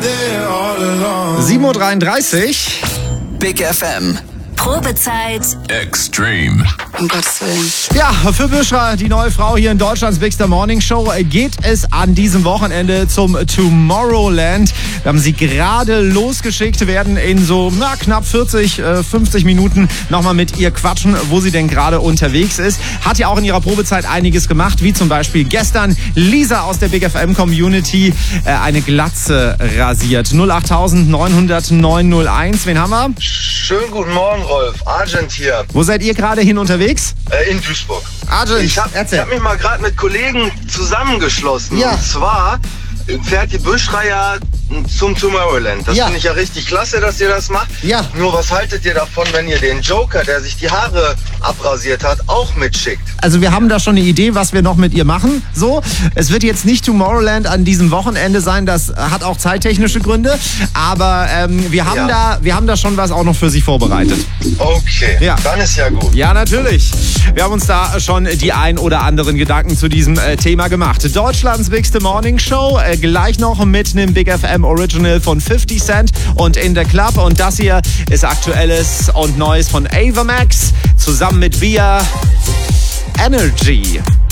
7:33 Uhr. Big FM. Probezeit. Extreme. Um Gottes Willen. Ja, für Büschra, die neue Frau hier in Deutschlands Bigster Morning Show, geht es an diesem Wochenende zum Tomorrowland. Wir haben sie gerade losgeschickt, werden in so knapp 50 Minuten nochmal mit ihr quatschen, wo sie denn gerade unterwegs ist. Hat ja auch in ihrer Probezeit einiges gemacht, wie zum Beispiel gestern Lisa aus der Big FM Community eine Glatze rasiert. 08000 900 901. Wen haben wir? Schönen guten Morgen, Rolf. Argent hier. Wo seid ihr gerade hin unterwegs? In Duisburg. Argent, Ich hab mich mal gerade mit Kollegen zusammengeschlossen. Ja. Und zwar fährt die Büschra ja zum Tomorrowland. Das finde ich ja richtig klasse, dass ihr das macht. Ja. Nur was haltet ihr davon, wenn ihr den Joker, der sich die Haare abrasiert hat, auch mitschickt? Also wir haben da schon eine Idee, was wir noch mit ihr machen. So, es wird jetzt nicht Tomorrowland an diesem Wochenende sein, das hat auch zeittechnische Gründe. Aber wir haben da schon was auch noch für sie vorbereitet. Okay, Ja. dann ist ja gut. Ja, natürlich. Wir haben uns da schon die ein oder anderen Gedanken zu diesem Thema gemacht. Deutschlands Bigste Morning Show, gleich noch mit einem Big FM Original von 50 Cent und In the Club. Und das hier ist Aktuelles und Neues von Ava Max zusammen mit Via Energy.